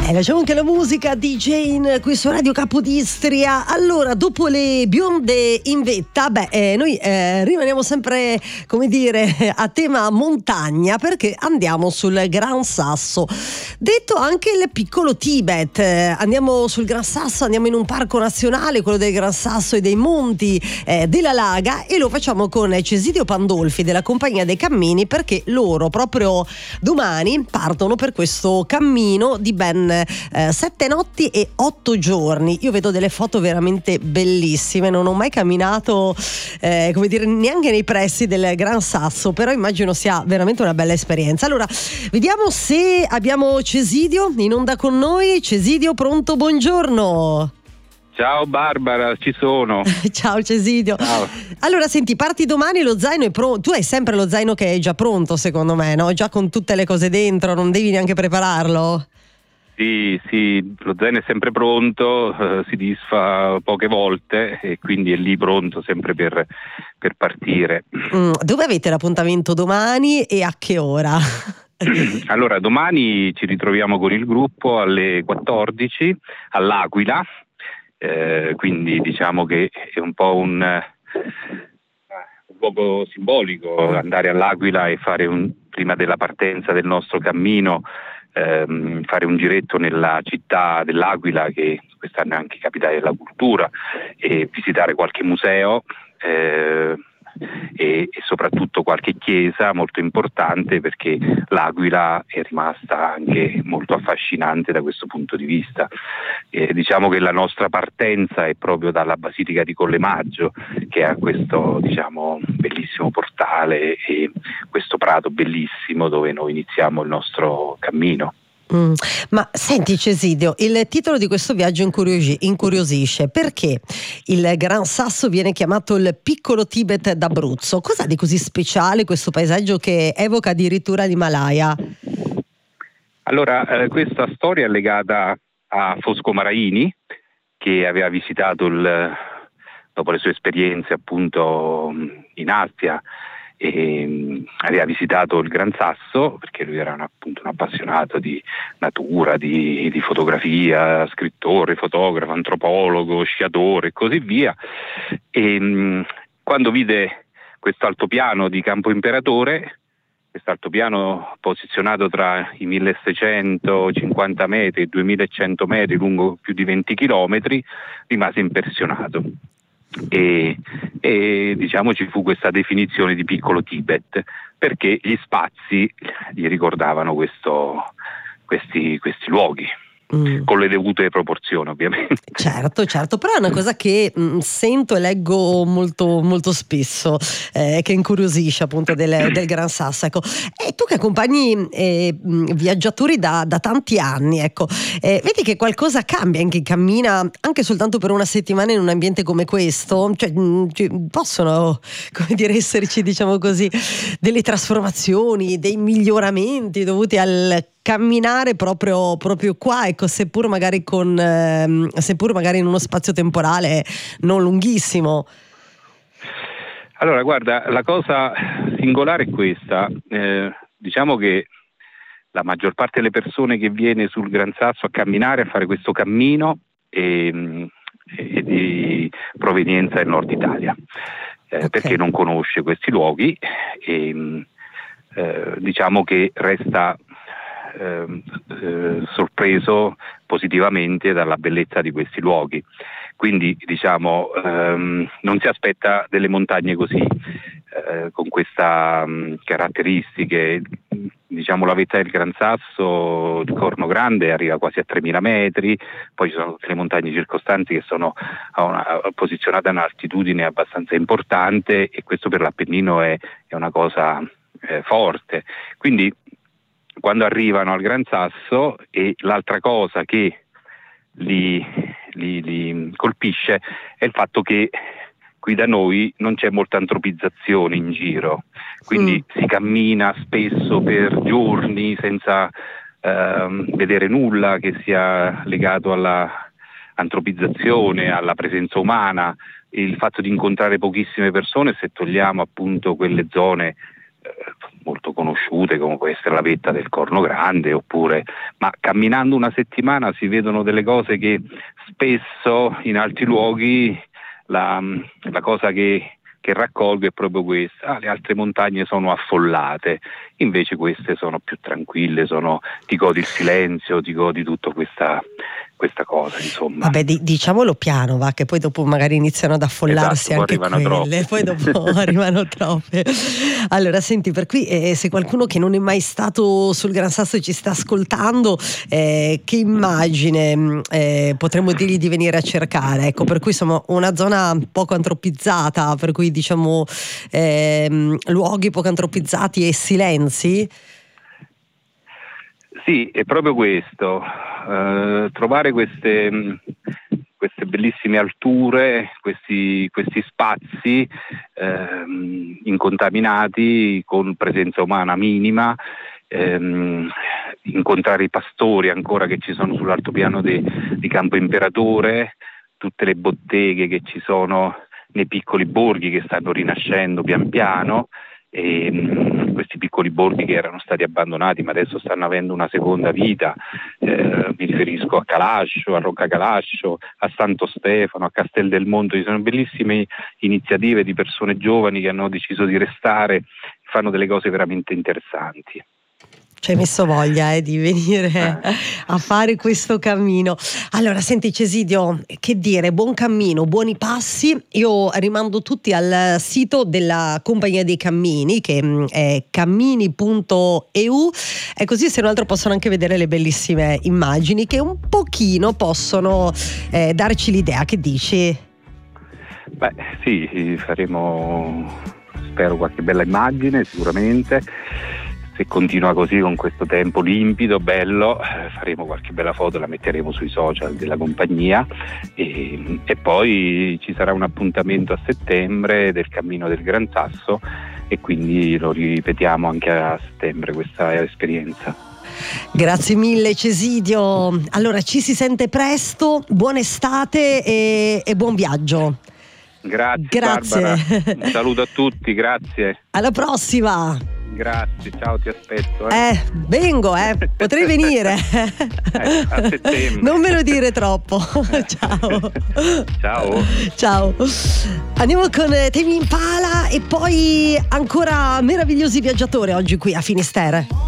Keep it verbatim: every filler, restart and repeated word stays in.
Eh, lasciamo anche la musica di Jane qui su Radio Capodistria. Allora, dopo le bionde in vetta, beh, eh, noi eh, rimaniamo sempre, come dire, a tema montagna, perché andiamo sul Gran Sasso, detto anche il piccolo Tibet. Eh, andiamo sul Gran Sasso, andiamo in un parco nazionale, quello del Gran Sasso e dei monti eh, della Laga, e lo facciamo con Cesidio Pandolfi della Compagnia dei Cammini, perché loro proprio domani partono per questo cammino di ben eh, sette notti e otto giorni. Io vedo delle foto veramente bellissime, non ho mai camminato eh, come dire neanche nei pressi del Gran Sasso, però immagino sia veramente una bella esperienza. Allora vediamo se abbiamo Cesidio in onda con noi. Cesidio, pronto? Buongiorno. Ciao Barbara, ci sono. Ciao Cesidio. Ciao. Allora senti, parti domani, lo zaino è pronto. Tu hai sempre lo zaino che è già pronto, secondo me, no? Già con tutte le cose dentro, non devi neanche prepararlo. Sì, sì, lo zaino è sempre pronto, eh, si disfa poche volte e quindi è lì pronto sempre per, per partire. Mm, dove avete l'appuntamento domani e a che ora? Allora, domani ci ritroviamo con il gruppo alle quattordici all'Aquila. Eh, quindi diciamo che è un po' un, un luogo simbolico andare all'Aquila e fare un, prima della partenza del nostro cammino, ehm, fare un giretto nella città dell'Aquila, che quest'anno è anche capitale della cultura, e visitare qualche museo eh, e, e soprattutto qualche chiesa molto importante, perché l'Aquila è rimasta anche molto affascinante da questo punto di vista. Eh, diciamo che la nostra partenza è proprio dalla Basilica di Colle Maggio, che ha questo diciamo bellissimo portale e questo prato bellissimo dove noi iniziamo il nostro cammino. Mm. Ma senti Cesidio, il titolo di questo viaggio incuriosi- incuriosisce, perché il Gran Sasso viene chiamato il piccolo Tibet d'Abruzzo. Cos'ha di così speciale questo paesaggio che evoca addirittura l'Himalaya? Allora, eh, questa storia è legata a Fosco Maraini, che aveva visitato il, dopo le sue esperienze appunto in Asia, e aveva visitato il Gran Sasso perché lui era un, appunto un appassionato di natura, di, di fotografia, scrittore, fotografo, antropologo, sciatore e così via, e mh, quando vide questo altopiano di Campo Imperatore, questo altopiano posizionato tra i milleseicentocinquanta metri e i duemilacento metri, lungo più di venti chilometri, rimase impressionato. E, e diciamo ci fu questa definizione di piccolo Tibet, perché gli spazi gli ricordavano questo, questi, questi luoghi. Mm. Con le dovute proporzioni ovviamente. Certo, certo, però è una cosa che mh, sento e leggo molto, molto spesso, eh, che incuriosisce appunto del, del Gran Sasso. Ecco. E tu che accompagni eh, viaggiatori da, da tanti anni, ecco, eh, vedi che qualcosa cambia in chi cammina anche soltanto per una settimana in un ambiente come questo? Cioè, mh, cioè, possono, come dire, esserci, diciamo così, delle trasformazioni, dei miglioramenti dovuti al camminare proprio, proprio qua, ecco, seppur magari con ehm, seppur magari in uno spazio temporale non lunghissimo. Allora, guarda, la cosa singolare è questa, eh, diciamo che la maggior parte delle persone che viene sul Gran Sasso a camminare, a fare questo cammino, è, è di provenienza del Nord Italia, eh, okay. Perché non conosce questi luoghi e eh, diciamo che resta Eh, eh, sorpreso positivamente dalla bellezza di questi luoghi, quindi diciamo ehm, non si aspetta delle montagne così eh, con queste caratteristiche. Diciamo la vetta del Gran Sasso, il Corno Grande arriva quasi a tremila metri, poi ci sono tutte le montagne circostanti che sono a una, posizionate a un'altitudine abbastanza importante, e questo per l'Appennino è, è una cosa eh, forte. Quindi quando arrivano al Gran Sasso, e l'altra cosa che li, li, li colpisce è il fatto che qui da noi non c'è molta antropizzazione in giro, quindi mm. si cammina spesso per giorni senza eh, vedere nulla che sia legato alla antropizzazione, alla presenza umana. Il fatto di incontrare pochissime persone, se togliamo appunto quelle zone molto conosciute, come può essere la vetta del Corno Grande, oppure, ma camminando una settimana si vedono delle cose che spesso in altri luoghi la, la cosa che che raccolgo è proprio questa. Ah, le altre montagne sono affollate, invece queste sono più tranquille, sono, ti godi il silenzio, ti godi tutta questa, questa cosa, insomma. Vabbè, di, diciamolo piano, va, che poi dopo magari iniziano ad affollarsi, esatto, anche quelle, troppe. Poi dopo arrivano troppe. Allora, senti, per qui eh, se qualcuno che non è mai stato sul Gran Sasso ci sta ascoltando, eh, che immagine eh, potremmo dirgli di venire a cercare? Ecco, per cui insomma una zona poco antropizzata, per cui diciamo ehm, luoghi poco antropizzati e silenzi? Sì, è proprio questo, uh, trovare queste, queste bellissime alture, questi, questi spazi uh, incontaminati, con presenza umana minima, um, incontrare i pastori ancora che ci sono sull'altopiano di, di Campo Imperatore, tutte le botteghe che ci sono nei piccoli borghi che stanno rinascendo pian piano, e mh, questi piccoli borghi che erano stati abbandonati ma adesso stanno avendo una seconda vita. Eh, mi riferisco a Calascio, a Rocca Calascio, a Santo Stefano, a Castel del Monte. Ci sono bellissime iniziative di persone giovani che hanno deciso di restare, fanno delle cose veramente interessanti. Ci hai messo voglia eh, di venire a fare questo cammino. Allora, senti Cesidio, che dire, buon cammino, buoni passi. Io rimando tutti al sito della Compagnia dei Cammini, che è cammini punto e u, e così se non altro possono anche vedere le bellissime immagini che un pochino possono eh, darci l'idea. Che dici? Beh, sì, faremo, spero, qualche bella immagine sicuramente. Se continua così con questo tempo limpido, bello, eh, faremo qualche bella foto, la metteremo sui social della compagnia, e, e poi ci sarà un appuntamento a settembre del Cammino del Gran Sasso, e quindi lo ripetiamo anche a settembre questa esperienza. Grazie mille Cesidio. Allora ci si sente presto, buona estate e, e buon viaggio. Grazie, grazie. Barbara, un saluto a tutti, grazie. Alla prossima. Grazie, ciao, ti aspetto. Eh, eh vengo, eh, potrei venire. eh, a settembre. Non me lo dire troppo. Ciao. Ciao. Ciao. Andiamo con Tame Impala e poi ancora meravigliosi viaggiatori oggi qui a Finisterre.